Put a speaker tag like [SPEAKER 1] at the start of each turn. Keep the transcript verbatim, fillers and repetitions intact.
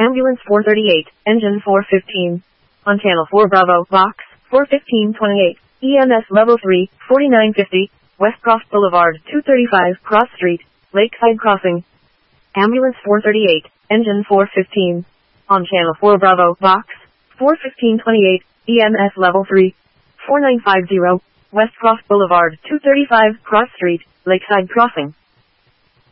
[SPEAKER 1] Ambulance four thirty-eight, Engine four fifteen. On Channel four Bravo, Box, four fifteen twenty-eight, E M S Level three, forty-nine fifty, West Cross Boulevard, two thirty-five, Cross Street, Lakeside Crossing. Ambulance four thirty-eight, Engine four fifteen. On Channel four Bravo, Box, four fifteen twenty-eight, E M S Level three, forty-nine fifty, West Cross Boulevard, two thirty-five, Cross Street, Lakeside Crossing.